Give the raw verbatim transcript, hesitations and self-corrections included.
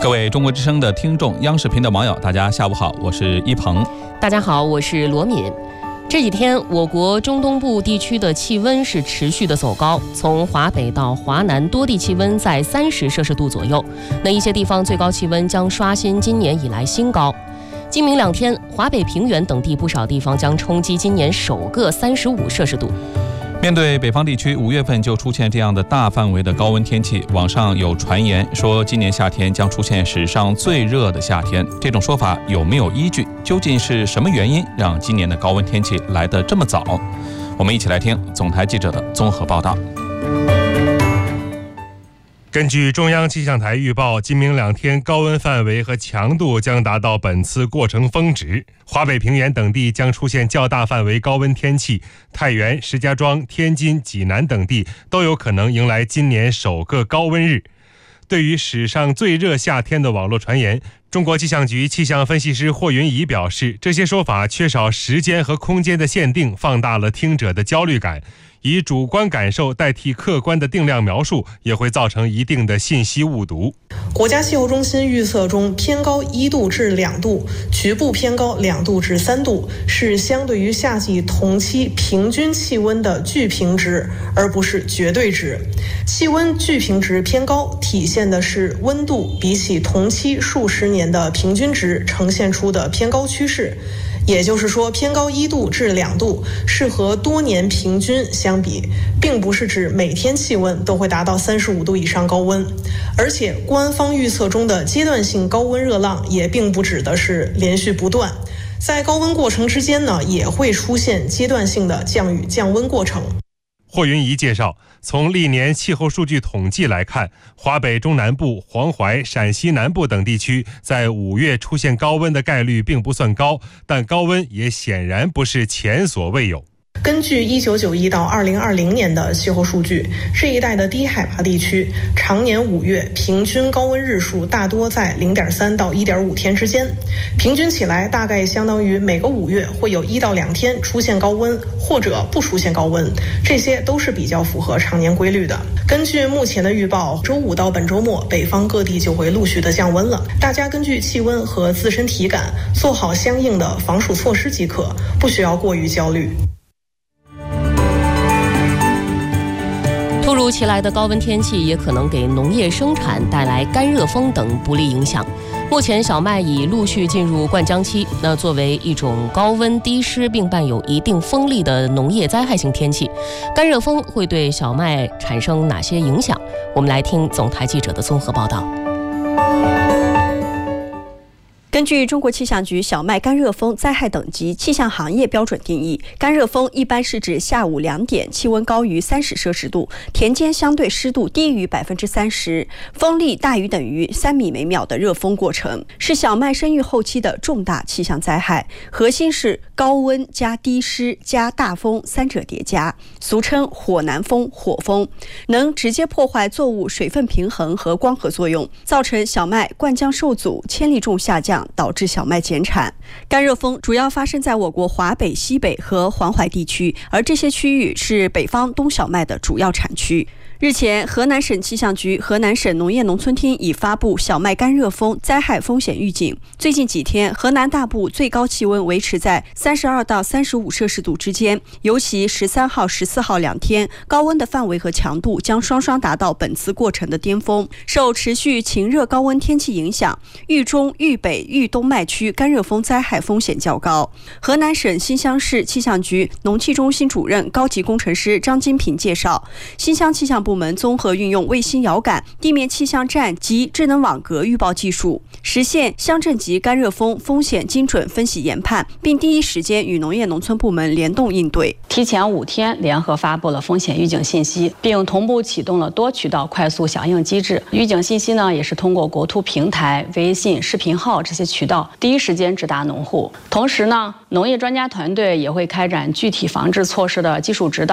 各位中国之声的听众，央视频的网友，大家下午好，我是一鹏。 大家好，我是罗敏。这几天，我国中东部地区的气温是持续的走高，从华北到华南，多地气温在三十摄氏度左右。那一些地方最高气温将刷新今年以来新高。今明两天，华北平原等地不少地方将冲击今年首个三十五摄氏度。 面对北方地区五月份就出现这样的大范围的高温天气，网上有传言说今年夏天将出现史上最热的夏天，这种说法有没有依据？究竟是什么原因让今年的高温天气来得这么早？我们一起来听总台记者的综合报道。 根据中央气象台预报，今明两天高温范围和强度将达到本次过程峰值，华北平原等地将出现较大范围高温天气，太原、石家庄、天津、济南等地都有可能迎来今年首个高温日。对于史上最热夏天的网络传言，中国气象局气象分析师霍云怡表示，这些说法缺少时间和空间的限定，放大了听者的焦虑感，以主观感受代替客观的定量描述，也会造成一定的信息误读。 国家气候中心预测中，偏高一度至两度，局部偏高两度至三度，是相对于夏季同期平均气温的巨平值，而不是绝对值。气温巨平值偏高，体现的是温度比起同期数十年的平均值呈现出的偏高趋势。也就是说，偏高一度至两度是和多年平均相比，并不是指每天气温都会达到三十五度以上高温。而且官方预测中的阶段性高温热浪也并不指的是连续不断，在高温过程之间呢，也会出现阶段性的降雨降温过程。 霍云怡介绍，从历年气候数据统计来看，华北中南部、黄淮、陕西南部等地区在五月出现高温的概率并不算高，但高温也显然不是前所未有。 根据一九九一到二零二零年的气候数据，这一带的低海拔地区常年五月平均高温日数大多在 零点三到一点五天之间，平均起来大概相当于每个五月会有一到两天出现高温或者不出现高温，这些都是比较符合常年规律的。根据目前的预报，周五到本周末北方各地就会陆续的降温了，大家根据气温和自身体感做好相应的防暑措施即可，不需要过于焦虑。 突如其来的高温天气也可能给农业生产带来干热风等不利影响。目前小麦已陆续进入灌浆期，那作为一种高温低湿并伴有一定风力的农业灾害性天气，干热风会对小麦产生哪些影响？我们来听总台记者的综合报道。 根据中国气象局小麦干热风灾害等级气象行业标准定义，干热风一般是指下午两点气温高于三十摄氏度，田间相对湿度低于百分之三十，风力大于等于三米每秒的热风过程，是小麦生育后期的重大气象灾害。核心是高温加低湿加大风三者叠加，俗称火南风、火风，能直接破坏作物水分平衡和光合作用，造成小麦灌浆受阻、千粒重下降，导致小麦减产。干热风主要发生在我国华北、西北和黄淮地区，而这些区域是北方冬小麦的主要产区。日前，河南省气象局、河南省农业农村厅已发布小麦干热风灾害风险预警。最近几天，河南大部最高气温维持在三十二到三十五摄氏度之间，尤其十三号、十四号两天，高温的范围和强度将双双达到本次过程的巅峰。受持续晴热高温天气影响，豫中、豫北、豫东麦区干热风灾害风险较高。河南省新乡市气象局农气中心主任高级工程师张金平介绍，新乡气象部门综合运用卫星遥感、地面气象站及智能网格预报技术，实现乡镇级干热风风险精准分析研判，并第一时间与农业农村部门联动应对。 提前五天联合发布了风险预警信息，并同步启动了多渠道快速响应机制。预警信息呢，也是通过国土平台、微信、视频号这些渠道第一时间直达农户。同时呢，农业专家团队也会开展具体防治措施的技术指导。